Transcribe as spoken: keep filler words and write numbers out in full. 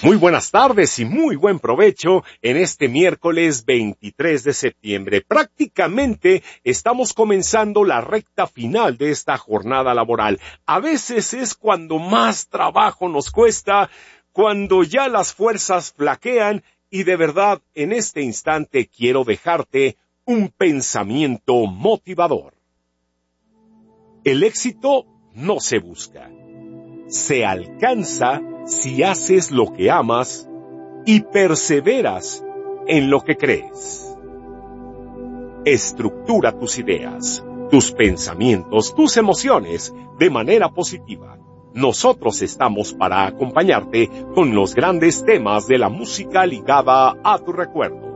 Muy buenas tardes y muy buen provecho en este miércoles veintitrés de septiembre. Prácticamente estamos comenzando la recta final de esta jornada laboral. A veces es cuando más trabajo nos cuesta, cuando ya las fuerzas flaquean y de verdad en este instante quiero dejarte un pensamiento motivador. El éxito no se busca, se alcanza si haces lo que amas y perseveras en lo que crees. Estructura tus ideas, tus pensamientos, tus emociones de manera positiva. Nosotros estamos para acompañarte con los grandes temas de la música ligada a tu recuerdo.